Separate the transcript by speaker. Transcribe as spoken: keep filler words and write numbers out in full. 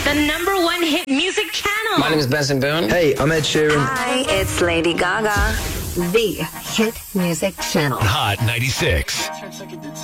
Speaker 1: the number one hit music channel.
Speaker 2: My name is Benson Boone.
Speaker 3: Hey, I'm Ed Sheeran.
Speaker 4: Hi, it's Lady Gaga.
Speaker 5: The Hit Music Channel.
Speaker 6: Hot ninety-six.